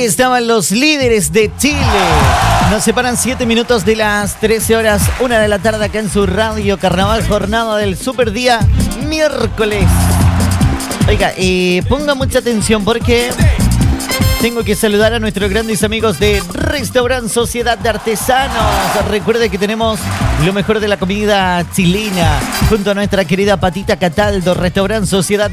estaban los líderes de Chile. Nos separan 7 minutos de las 13 horas, 1 de la tarde acá en su radio Carnaval, jornada del super día miércoles. Oiga, ponga mucha atención porque tengo que saludar a nuestros grandes amigos de Restaurant Sociedad de Artesanos. Recuerde que tenemos lo mejor de la comida chilena junto a nuestra querida Patita Cataldo, Restaurant Sociedad